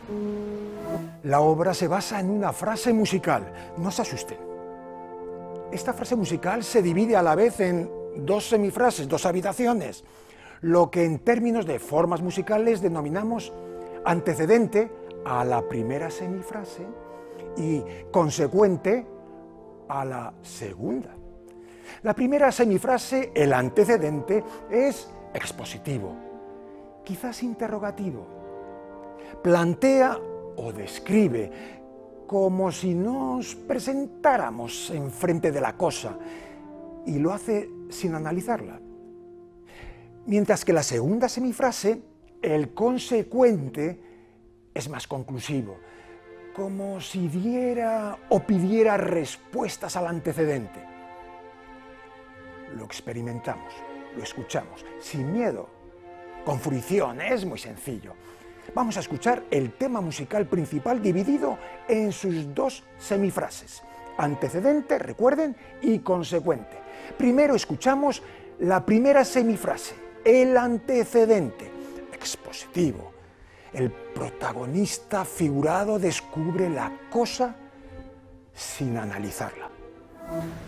La obra se basa en una frase musical, no se asusten. Esta frase musical se divide a la vez en dos semifrases, dos habitaciones, lo que en términos de formas musicales denominamos antecedente a la primera semifrase y consecuente a la segunda. La primera semifrase, el antecedente, es expositivo, quizás interrogativo. Plantea o describe como si nos presentáramos enfrente de la cosa y lo hace sin analizarla. Mientras que la segunda semifrase, el consecuente, es más conclusivo, como si diera o pidiera respuestas al antecedente. Lo experimentamos, lo escuchamos, sin miedo, con fruición, es muy sencillo. Vamos a escuchar el tema musical principal dividido en sus dos semifrases, antecedente, recuerden, y consecuente. Primero escuchamos la primera semifrase, el antecedente, expositivo. El protagonista figurado descubre la cosa sin analizarla.